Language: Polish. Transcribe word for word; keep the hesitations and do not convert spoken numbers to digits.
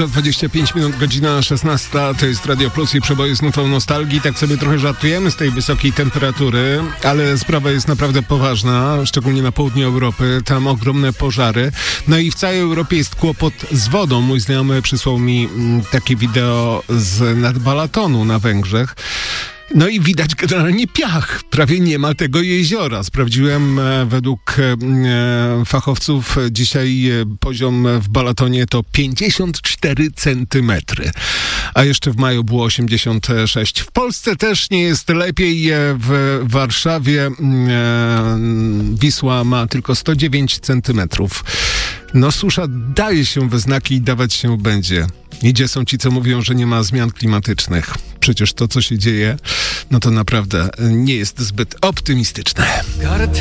Za dwadzieścia pięć minut, godzina szesnasta, to jest Radio Plus i przeboje z nutą nostalgii. Tak sobie trochę żartujemy z tej wysokiej temperatury, ale sprawa jest naprawdę poważna, szczególnie na południu Europy. Tam ogromne pożary. No i w całej Europie jest kłopot z wodą. Mój znajomy przysłał mi takie wideo z nad Balatonu na Węgrzech. No i widać generalnie piach. Prawie nie ma tego jeziora. Sprawdziłem, e, według e, fachowców dzisiaj e, poziom w Balatonie to pięćdziesiąt cztery centymetry. A jeszcze w maju było osiemdziesiąt sześć. W Polsce też nie jest lepiej. E, w Warszawie e, Wisła ma tylko sto dziewięć centymetrów. No susza daje się we znaki i dawać się będzie. I gdzie są ci, co mówią, że nie ma zmian klimatycznych? Przecież to, co się dzieje, no to naprawdę nie jest zbyt optymistyczne.